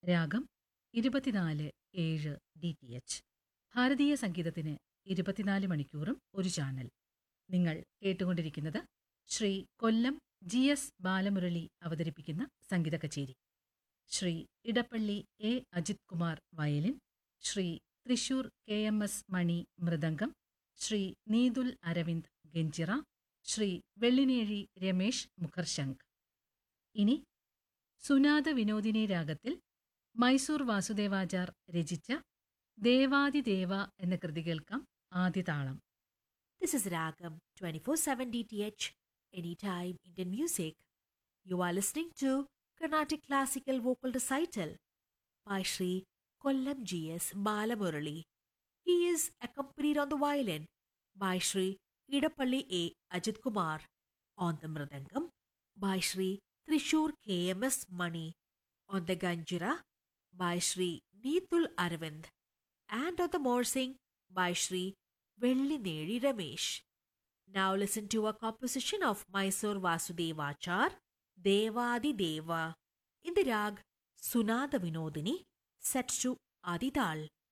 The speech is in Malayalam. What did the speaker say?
രാഗം 24/7 DTH. ഭാരതീയ സംഗീതത്തിന് 24 മണിക്കൂറും ഒരു ചാനൽ. നിങ്ങൾ കേട്ടുകൊണ്ടിരിക്കുന്നത് ശ്രീ കൊല്ലം GS ബാലമുരളി അവതരിപ്പിക്കുന്ന സംഗീത കച്ചേരി. Shri Edappally A. Ajith Kumar violin, Shri Thrissur KMS മണി മൃദംഗം, ശ്രീ നീതുൽ അരവിന്ദ് ഗഞ്ചിറ, ശ്രീ വെള്ളിനേഴി രമേശ് മുഖർശംഖ്. ഇനി സുനാദ വിനോദിനി രാഗത്തിൽ മൈസൂർ വാസുദേവാചാർ രചിച്ച ദേവാദിദേവ എന്ന കൃതി കേൾക്കാം. ആദ്യ താളം. This is Ragam 24/7 DTH, anytime Indian music. You are listening to Carnatic Classical Vocal Recital by Sri Kollam GS Balamurali. He is accompanied on the violin by Sri Idapalli A. Ajit Kumar, on the mridangam by Sri Trishur KMS Mani, on the ganjira by Sri Neethul Aravind, and on the morsing by Sri Vellineri Ramesh. Now listen to a composition of Mysore Vasudevachar, Devadi Deva, in the rag Sunada Vinodini, set to Adital.